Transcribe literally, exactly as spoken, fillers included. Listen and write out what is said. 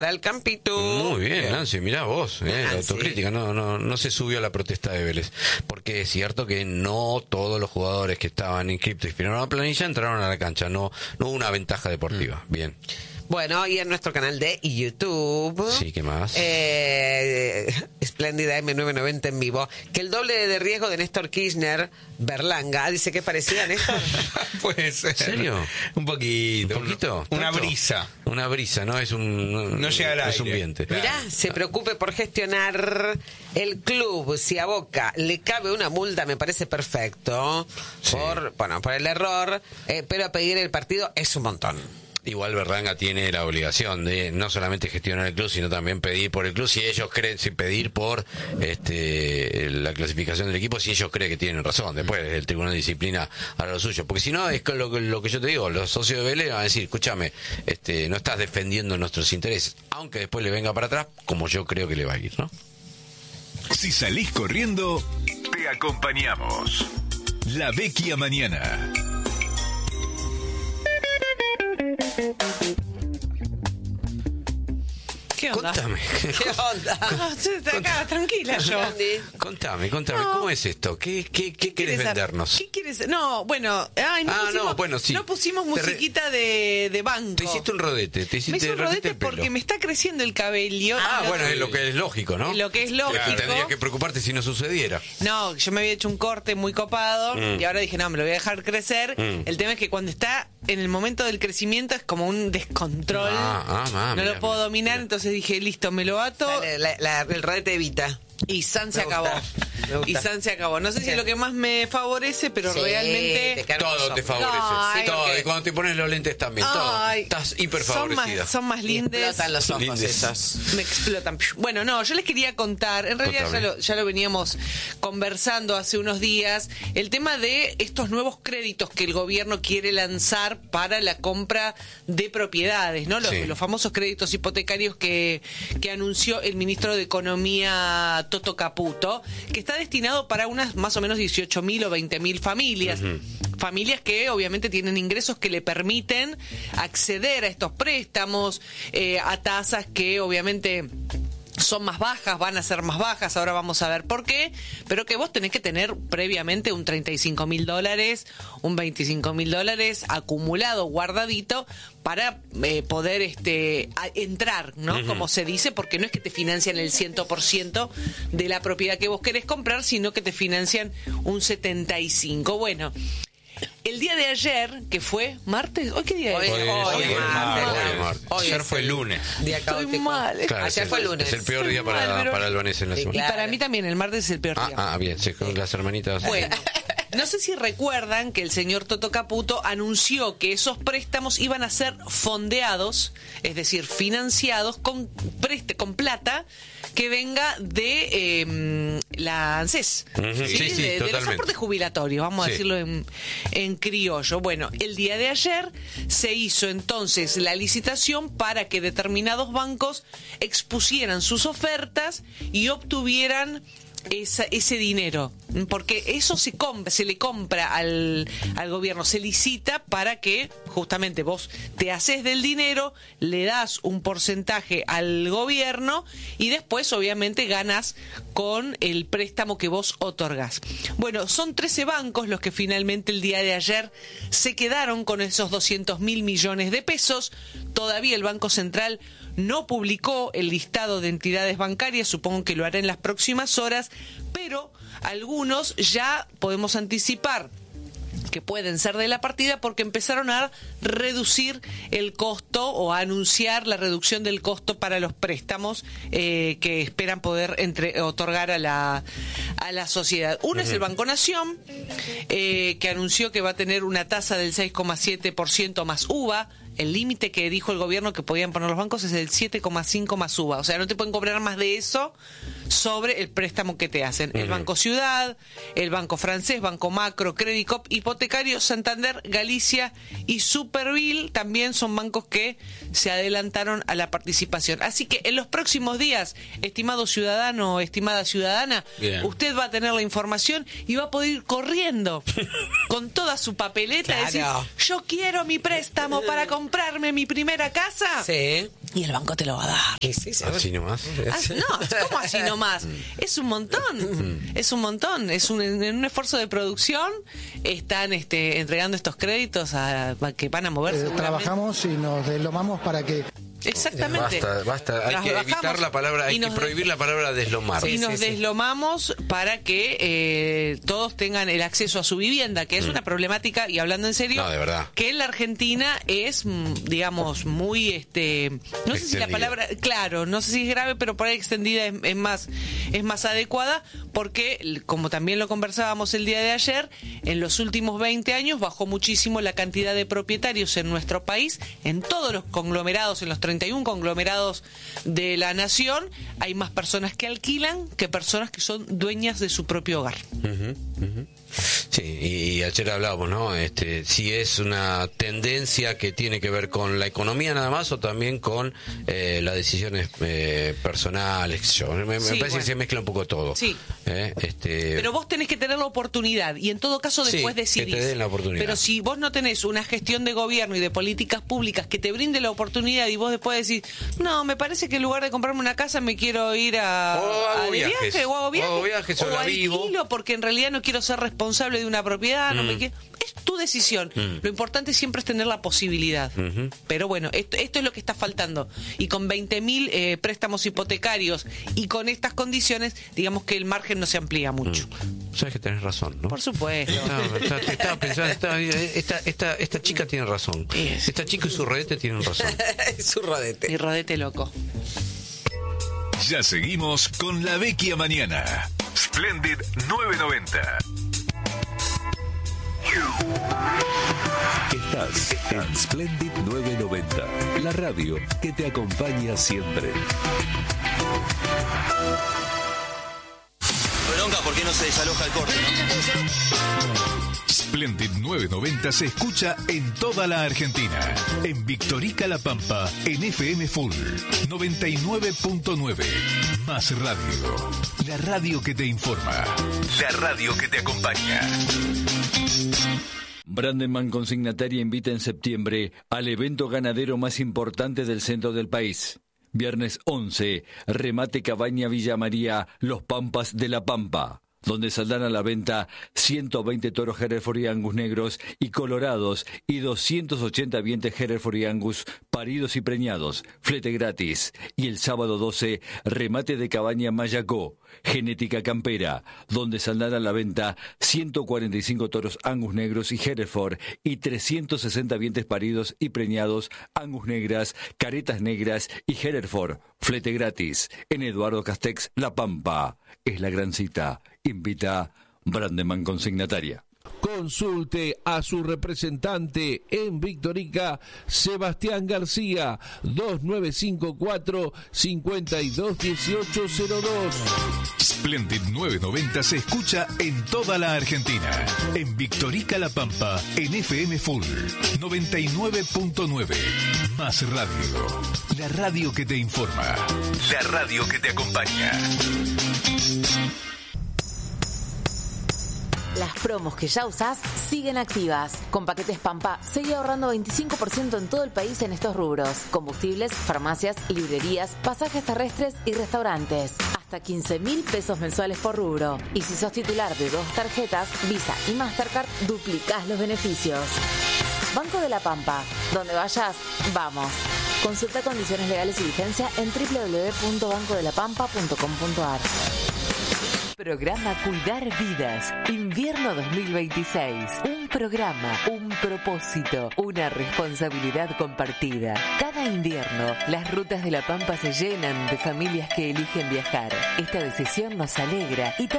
Al campito. Muy bien, bien. Nancy, mirá vos, eh, la Nancy. autocrítica, no, no, no se subió a la protesta de Vélez, porque es cierto que no todos los jugadores que estaban inscriptos y firmaron la planilla entraron a la cancha, no, no hubo una ventaja deportiva, mm. bien. Bueno, y en nuestro canal de YouTube. Sí, ¿qué más? Eh, Espléndida M novecientos noventa en vivo. Que el doble de riesgo de Néstor Kirchner, Berlanga, dice que es parecida a Néstor. Puede ser. ¿En serio? Un poquito. ¿Un poquito? Una ¿Tanto? brisa. Una brisa, ¿no? Es un... No llega al Es un aire. viento. Claro. Mirá, se preocupe por gestionar el club. Si a Boca le cabe una multa, me parece perfecto. Sí. Por, bueno, por el error. Eh, pero a pedir el partido es un montón. Igual Berlanga tiene la obligación de no solamente gestionar el club, sino también pedir por el club, si ellos creen, si pedir por este la clasificación del equipo, si ellos creen que tienen razón. Después el Tribunal de Disciplina hará lo suyo. Porque si no, es lo, lo que yo te digo, los socios de Vélez van a decir, escúchame, este, no estás defendiendo nuestros intereses, aunque después le venga para atrás, como yo creo que le va a ir, ¿no? Si salís corriendo, te acompañamos. La Vecchia Mañana. ¿Qué onda? Contame. ¿Qué onda? No, estoy acá, tranquila yo. Contame, contame, No. ¿cómo es esto? ¿Qué, qué, qué querés hacer? vendernos? ¿Qué quieres? No, bueno, ay, no, Ah, pusimos, no, bueno, sí. no pusimos Te re- musiquita de, de banco. Te hiciste un rodete, te hiciste Me hice un rodete rodete el pelo. porque me está creciendo el cabello. Ah, Y bueno, no- es lo que es lógico, ¿no? Lo que es lógico. Que tendrías que preocuparte si no sucediera. No, yo me había hecho un corte muy copado Mm. y ahora dije, no, me lo voy a dejar crecer. Mm. El tema es que cuando está en el momento del crecimiento es como un descontrol. Ah, ah, ah, no mira, lo puedo mira, dominar, mira. entonces dije, listo, me lo ato. Dale, la- la- el rodete evita. Y San se Me acabó. gusta, me gusta. Y San se acabó. No sé si es lo que más me favorece, pero Sí, realmente... te cae Todo hermoso. te favorece. Ay, todo. porque- Y cuando te pones los lentes también. Todo. Ay, Estás hiper son favorecida. más, son más Y lindes. explotan los ojos Lindes. esos. Me explotan. Bueno, no, yo les quería contar, en realidad ya Contame. lo, ya lo veníamos conversando hace unos días, el tema de estos nuevos créditos que el gobierno quiere lanzar para la compra de propiedades, ¿no? Los, Sí. los famosos créditos hipotecarios que, que anunció el ministro de Economía, Toto Caputo, que está destinado para unas más o menos dieciocho mil o veinte mil familias. Familias que obviamente tienen ingresos que le permiten acceder a estos préstamos, eh, a tasas que obviamente son más bajas, van a ser más bajas, ahora vamos a ver por qué, pero que vos tenés que tener previamente un treinta y cinco mil dólares, un veinticinco mil dólares acumulado, guardadito, para eh, poder este a- entrar, ¿no? Uh-huh. Como se dice, porque no es que te financian el cien por ciento de la propiedad que vos querés comprar, sino que te financian un setenta y cinco por ciento. Bueno, el día de ayer, que fue martes, ¿hoy qué día Hoy, es? hoy, Hoy hoy, es es martes, martes. hoy es martes. Hoy Ayer es fue el lunes. Día Estoy caótico. mal. Claro, Ayer es fue el- lunes. Es el peor Estoy día para, mal, pero- para el Vanessa en la Sí, zona. Y claro. para mí también, el martes es el peor Ah, día. ah, bien, sí, con las hermanitas. Bueno, no sé si recuerdan que el señor Toto Caputo anunció que esos préstamos iban a ser fondeados, es decir, financiados con preste, con plata que venga de eh, la ANSES, Ujú, sí, sí, de, de los totalmente. aportes jubilatorios, vamos a Sí. decirlo en, en criollo. Bueno, el día de ayer se hizo entonces la licitación para que determinados bancos expusieran sus ofertas y obtuvieran esa, ese dinero, porque eso se compra, se le compra al, al gobierno, se licita para que justamente vos te haces del dinero, le das un porcentaje al gobierno y después obviamente ganas con el préstamo que vos otorgás. Bueno, son trece bancos los que finalmente el día de ayer se quedaron con esos doscientos mil millones de pesos. Todavía el Banco Central no publicó el listado de entidades bancarias, supongo que lo hará en las próximas horas, pero algunos ya podemos anticipar que pueden ser de la partida porque empezaron a reducir el costo o a anunciar la reducción del costo para los préstamos eh, que esperan poder entre, otorgar a la, a la sociedad. Uno uh-huh. es el Banco Nación, eh, que anunció que va a tener una tasa del seis coma siete por ciento más U V A. El límite que dijo el gobierno que podían poner los bancos es el siete coma cinco más U V A. O sea, no te pueden cobrar más de eso sobre el préstamo que te hacen. Uh-huh. El Banco Ciudad, el Banco Francés, Banco Macro, Credicop, Hipotecario, Santander, Galicia y Superville también son bancos que se adelantaron a la participación. Así que en los próximos días, estimado ciudadano, estimada ciudadana, Bien. usted va a tener la información y va a poder ir corriendo con toda su papeleta Claro. y decir, yo quiero mi préstamo para comprar comprarme mi primera casa? Sí. Y el banco te lo va a dar. Sí, sí, sí. Así nomás. Ah, no, ¿cómo así nomás? Es un montón, es un montón. Es un, en un esfuerzo de producción están este, entregando estos créditos a, a que van a moverse. Eh, trabajamos y nos deslomamos para que... Exactamente. Basta, basta. Hay que Trabajamos evitar la palabra, hay y que nos- prohibir la palabra deslomar. y Sí, nos sí, sí. deslomamos para que eh, todos tengan el acceso a su vivienda, que es una problemática, y hablando en serio, No, de verdad. que en la Argentina es, mm, digamos, muy, este, no sé si la Extendida. palabra, claro, no sé si es grave, pero por ahí extendida es, es más, es más adecuada, porque, l- como también lo conversábamos el día de ayer, en los últimos veinte años bajó muchísimo la cantidad de propietarios en nuestro país, en todos los conglomerados, en los treinta y uno conglomerados de la nación, hay más personas que alquilan que personas que son dueñas de su propio hogar. Sí, y, y ayer hablábamos, ¿no? Este, si es una tendencia que tiene que ver con la economía nada más o también con eh, las decisiones eh, personales. qué sé yo. Me, me Sí, parece bueno. que se mezcla un poco todo. Sí. Eh, Este, Pero vos tenés que tener la oportunidad y en todo caso Sí, después que decidís. te den la oportunidad. Pero si vos no tenés una gestión de gobierno y de políticas públicas que te brinde la oportunidad y vos después decís, no, me parece que en lugar de comprarme una casa me quiero ir a, O hago a de viajes. viaje o hago O viajes, hago viajes, o la vivo. alquilo porque en realidad no quiero ser responsable de una propiedad, no me quiero... Es tu decisión. Lo importante siempre es tener la posibilidad. Pero bueno, esto, esto es lo que está faltando. Y con veinte mil eh, préstamos hipotecarios y con estas condiciones, digamos que el margen no se amplía mucho. Sabes que tenés razón, ¿no? Por supuesto. Estaba, estaba- estaba pensando, estaba- esta, esta, esta chica tiene razón. Es. Esta chica y su redete tienen razón. Su rodete. Y rodete loco. Ya seguimos con La Vecchia Mañana. Splendid novecientos noventa. Estás en Splendid novecientos noventa, la radio que te acompaña siempre. Bronca, ¿por qué no se desaloja el corte? Splendid novecientos noventa se escucha en toda la Argentina. En Victorica La Pampa, en F M Full noventa y nueve punto nueve. Más radio. La radio que te informa. La radio que te acompaña. Brandenman Consignataria invita en septiembre al evento ganadero más importante del centro del país. Viernes once, remate Cabaña Villa María, Los Pampas de la Pampa, donde saldrán a la venta ciento veinte toros Hereford y Angus negros y colorados y doscientos ochenta vientres Hereford y Angus paridos y preñados, flete gratis. Y el sábado doce, remate de Cabaña Mayacó, Genética Campera, donde saldrán a la venta ciento cuarenta y cinco toros Angus negros y Hereford y trescientos sesenta vientres paridos y preñados, Angus negras, caretas negras y Hereford, flete gratis. En Eduardo Castex, La Pampa. Es la gran cita. Invita Brandeman Consignataria. Consulte a su representante en Victorica, Sebastián García, dos nueve cinco cuatro, cinco dos uno ocho cero dos. Splendid novecientos noventa se escucha en toda la Argentina. En Victorica La Pampa, en F M Full noventa y nueve punto nueve. Más radio. La radio que te informa. La radio que te acompaña. Las promos que ya usás siguen activas. Con Paquetes Pampa, seguí ahorrando veinticinco por ciento en todo el país en estos rubros: combustibles, farmacias, librerías, pasajes terrestres y restaurantes. Hasta quince mil pesos mensuales por rubro. Y si sos titular de dos tarjetas, Visa y Mastercard, duplicás los beneficios. Banco de la Pampa. Donde vayas, vamos. Consulta condiciones legales y vigencia en doble u doble u doble u punto banco de la pampa punto com punto a r. Programa Cuidar Vidas, invierno dos mil veintiséis. Un programa, un propósito, una responsabilidad compartida. Cada invierno, las rutas de La Pampa se llenan de familias que eligen viajar. Esta decisión nos alegra y también